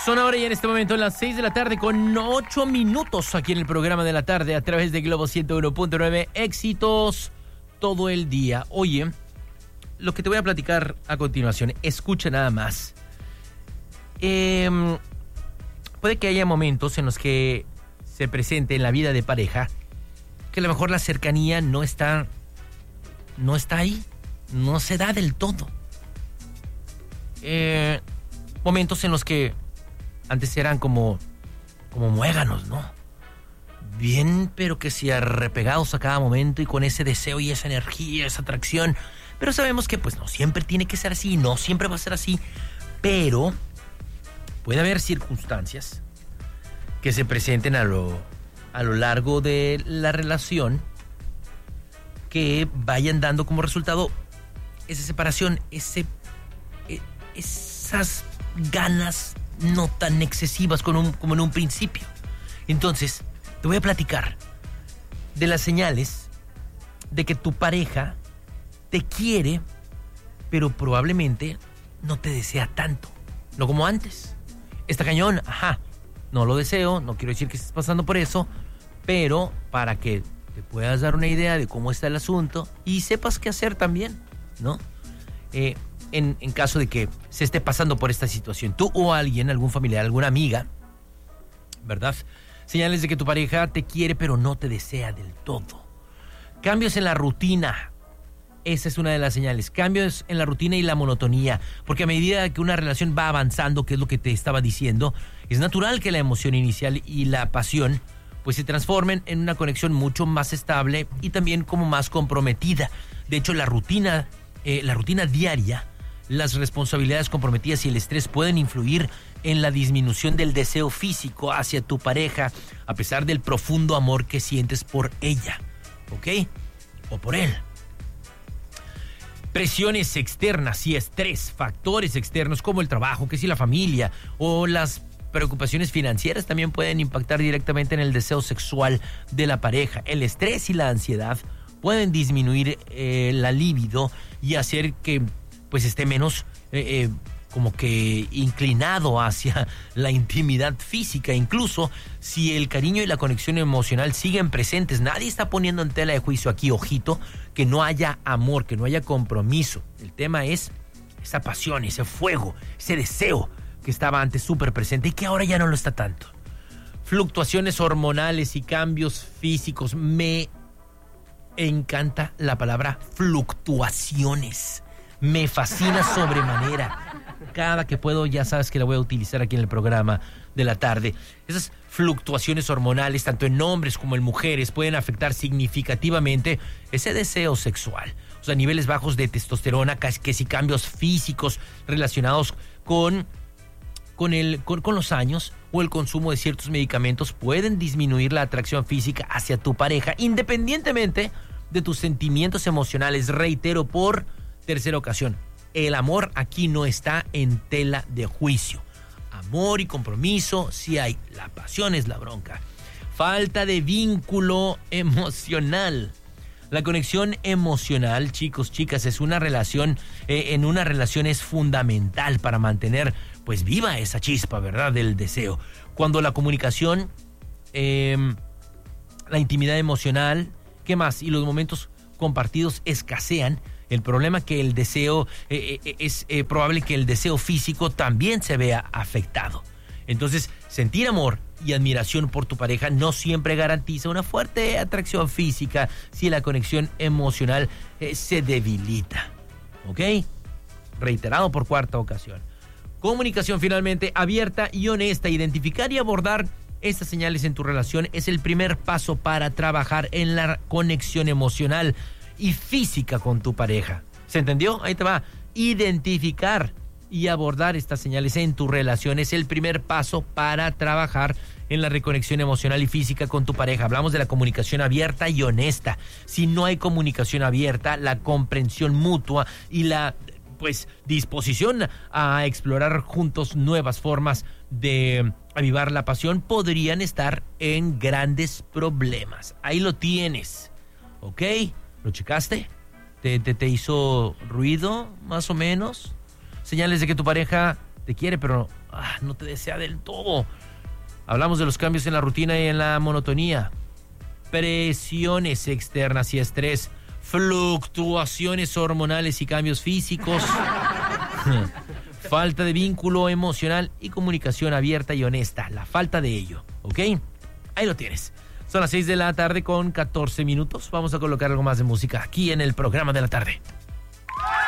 Son ahora ya en este momento las 6 de la tarde con 8 minutos aquí en el programa de la tarde a través de Globo 101.9. Éxitos todo el día. Oye, lo que te voy a platicar a continuación, escucha nada más. Puede que haya momentos en los que se presente en la vida de pareja que a lo mejor la cercanía no está ahí, no se da del todo. Momentos en los que antes eran como muéganos, ¿no? Bien, pero que sí arrepegados a cada momento y con ese deseo y esa energía, esa atracción. Pero sabemos que pues no siempre tiene que ser así, no siempre va a ser así. Pero puede haber circunstancias que se presenten a lo largo de la relación que vayan dando como resultado esa separación, esas ganas no tan excesivas como en un principio. Entonces, te voy a platicar de las señales de que tu pareja te quiere, pero probablemente no te desea tanto, no como antes. Está cañón, no lo deseo, no quiero decir que estés pasando por eso, pero para que te puedas dar una idea de cómo está el asunto y sepas qué hacer también, ¿no? En caso de que se esté pasando por esta situación, tú o alguien, algún familiar, alguna amiga, ¿verdad? Señales de que tu pareja te quiere pero no te desea del todo. Cambios en la rutina, esa es una de las señales. Cambios en la rutina y la monotonía, porque a medida que una relación va avanzando, que es lo que te estaba diciendo, es natural que la emoción inicial y la pasión pues se transformen en una conexión mucho más estable y también como más comprometida. De hecho, la rutina diaria, las responsabilidades comprometidas y el estrés pueden influir en la disminución del deseo físico hacia tu pareja, a pesar del profundo amor que sientes por ella, ¿ok? O por él. Presiones externas y estrés, factores externos como el trabajo, que si la familia o las preocupaciones financieras también pueden impactar directamente en el deseo sexual de la pareja. El estrés y la ansiedad pueden disminuir la libido y hacer que pues esté menos como que inclinado hacia la intimidad física. Incluso si el cariño y la conexión emocional siguen presentes, nadie está poniendo en tela de juicio aquí, ojito, que no haya amor, que no haya compromiso. El tema es esa pasión, ese fuego, ese deseo que estaba antes súper presente y que ahora ya no lo está tanto. Fluctuaciones hormonales y cambios físicos. Me encanta la palabra fluctuaciones. Me fascina sobremanera. Cada que puedo, ya sabes que la voy a utilizar aquí en el programa de la tarde. Esas fluctuaciones hormonales, tanto en hombres como en mujeres, pueden afectar significativamente ese deseo sexual. O sea, niveles bajos de testosterona, que si cambios físicos relacionados con los años o el consumo de ciertos medicamentos pueden disminuir la atracción física hacia tu pareja, independientemente de tus sentimientos emocionales. Reitero por tercera ocasión, el amor aquí no está en tela de juicio. Amor y compromiso sí hay, la pasión es la bronca. Falta de vínculo emocional. La conexión emocional, chicos, chicas, es una relación, en una relación es fundamental para mantener pues viva esa chispa, ¿verdad?, del deseo. Cuando la comunicación, la intimidad emocional, ¿qué más? Y los momentos compartidos escasean, el problema que el deseo, es probable que el deseo físico también se vea afectado. Entonces, sentir amor y admiración por tu pareja no siempre garantiza una fuerte atracción física si la conexión emocional se debilita. ¿Ok? Reiterado por cuarta ocasión. Comunicación finalmente abierta y honesta. Identificar y abordar estas señales en tu relación es el primer paso para trabajar en la conexión emocional y física con tu pareja. ¿Se entendió? Ahí te va. Identificar y abordar estas señales en tu relación es el primer paso para trabajar en la reconexión emocional y física con tu pareja. Hablamos de la comunicación abierta y honesta. Si no hay comunicación abierta, la comprensión mutua y la disposición a explorar juntos nuevas formas de avivar la pasión podrían estar en grandes problemas. Ahí lo tienes, ¿ok? ¿Lo checaste? ¿Te hizo ruido, más o menos? Señales de que tu pareja te quiere, pero no te desea del todo. Hablamos de los cambios en la rutina y en la monotonía. Presiones externas y estrés. Fluctuaciones hormonales y cambios físicos. Falta de vínculo emocional y comunicación abierta y honesta. La falta de ello, ¿ok? Ahí lo tienes. Son las 6 de la tarde con 14 minutos. Vamos a colocar algo más de música aquí en el programa de la tarde.